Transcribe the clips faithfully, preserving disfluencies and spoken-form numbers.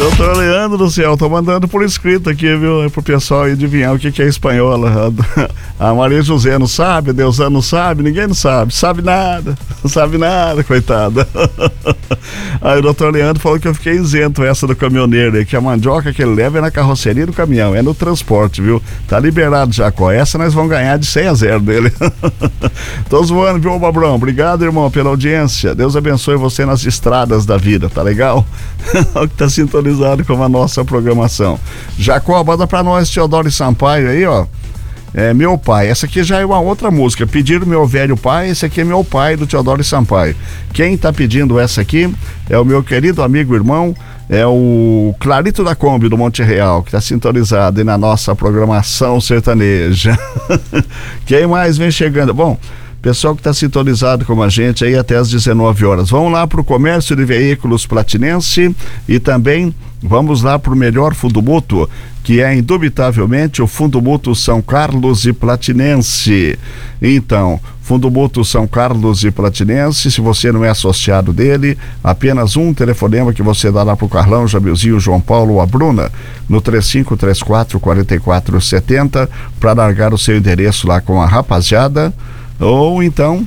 Doutor Leandro do céu, tô mandando por escrito aqui, viu? É pro pessoal adivinhar o que, que é espanhola. A Maria José não sabe, a Deusana não sabe, ninguém não sabe, sabe nada, não sabe nada, coitada. Aí o doutor Leandro falou que eu fiquei isento essa do caminhoneiro aí, que a mandioca que ele leva é na carroceria do caminhão, é no transporte, viu? Tá liberado, Jacó. Essa nós vamos ganhar de cem a zero dele. Tô zoando, viu, Babrão? Obrigado, irmão, pela audiência. Deus abençoe você nas estradas da vida, tá legal? O que tá sintonizado com a nossa programação. Jacó, bota pra nós Teodoro Sampaio aí, ó. É meu pai. Essa aqui já é uma outra música. Pediram meu velho pai, esse aqui é meu pai, do Teodoro Sampaio. Quem tá pedindo essa aqui é o meu querido amigo irmão, é o Clarito da Kombi do Monte Real, que tá sintonizado aí na nossa programação sertaneja. Quem mais vem chegando? Bom, pessoal que está sintonizado com a gente aí até às dezenove horas. Vamos lá para o comércio de veículos Platinense e também vamos lá para o melhor fundo mútuo, que é indubitavelmente o Fundo Mútuo São Carlos e Platinense. Então, Fundo Mútuo São Carlos e Platinense, se você não é associado dele, apenas um telefonema que você dá lá pro Carlão, Jamilzinho, João Paulo ou a Bruna, no três cinco três quatro, quatro quatro sete zero, para largar o seu endereço lá com a rapaziada. Ou então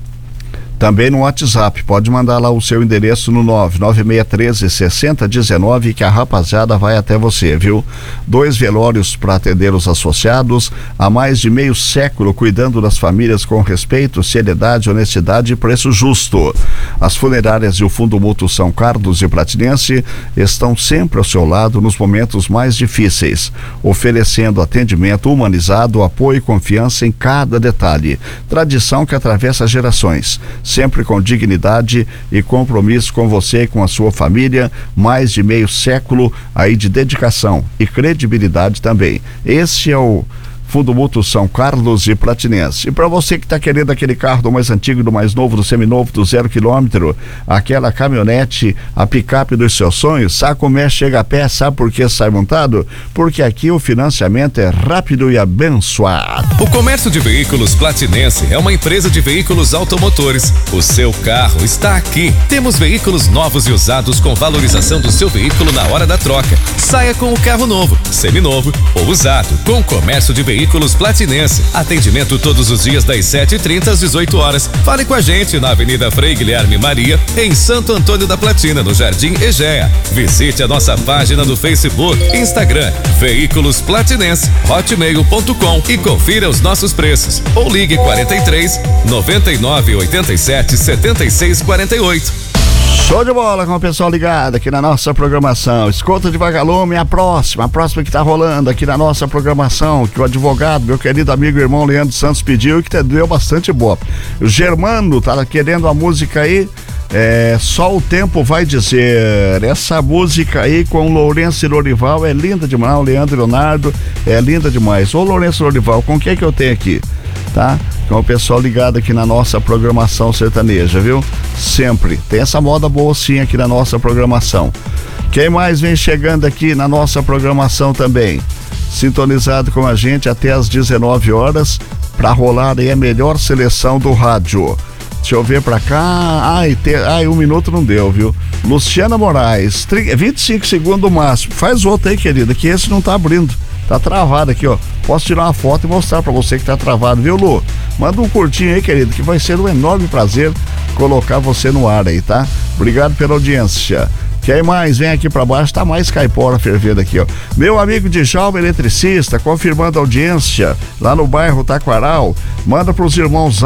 também no WhatsApp, pode mandar lá o seu endereço no nove nove seis um três, seis zero um nove que a rapaziada vai até você, viu? Dois velórios para atender os associados, há mais de meio século cuidando das famílias com respeito, seriedade, honestidade e preço justo. As funerárias e o Fundo Mútuo São Carlos e Platinense estão sempre ao seu lado nos momentos mais difíceis, oferecendo atendimento humanizado, apoio e confiança em cada detalhe. Tradição que atravessa gerações, sempre com dignidade e compromisso com você e com a sua família, mais de meio século aí de dedicação e credibilidade também. Esse é o Fundo Mútuo São Carlos e Platinense. E para você que está querendo aquele carro do mais antigo, do mais novo, do seminovo, do zero quilômetro, aquela caminhonete, a picape dos seus sonhos, sabe como é? Chega a pé, sabe por que sai montado? Porque aqui o financiamento é rápido e abençoado. O Comércio de Veículos Platinense é uma empresa de veículos automotores. O seu carro está aqui. Temos veículos novos e usados com valorização do seu veículo na hora da troca. Saia com o carro novo, seminovo ou usado, com o Comércio de Veículos Veículos Platinense. Atendimento todos os dias das sete e trinta às dezoito horas. Fale com a gente na Avenida Frei Guilherme Maria, em Santo Antônio da Platina, no Jardim Egea. Visite a nossa página no Facebook, Instagram, Veículos Platinense, hotmail ponto com e confira os nossos preços. Ou ligue quarenta e três, noventa e nove, oitenta e sete, setenta e seis, quarenta e oito. Show de bola com o pessoal ligado aqui na nossa programação. Escuta de vagalume a próxima, a próxima que tá rolando aqui na nossa programação, que o advogado, meu querido amigo e irmão Leandro Santos pediu e que deu bastante boa. O Germano tá querendo a música aí, é, Só o Tempo Vai Dizer. Essa música aí com o Lourenço e Lorival é linda demais, o Leandro e Leonardo é linda demais. Ô Lourenço e Lorival, com quem que eu tenho aqui? Tá? Com o pessoal ligado aqui na nossa programação sertaneja, viu? Sempre. Tem essa moda boa sim aqui na nossa programação. Quem mais vem chegando aqui na nossa programação também? Sintonizado com a gente até às dezenove horas para rolar aí a melhor seleção do rádio. Deixa eu ver pra cá. Ai, te... Ai, um minuto não deu, viu? Luciana Moraes, vinte e cinco segundos máximo. Faz outro aí, querida, que esse não tá abrindo. Tá travado aqui, ó. Posso tirar uma foto e mostrar pra você que tá travado, viu, Lu? Manda um curtinho aí, querido, que vai ser um enorme prazer colocar você no ar aí, tá? Obrigado pela audiência. Quem mais? Vem aqui pra baixo, tá mais caipora fervendo aqui, ó. Meu amigo Djalma, eletricista, confirmando a audiência lá no bairro Taquaral. Manda pros irmãos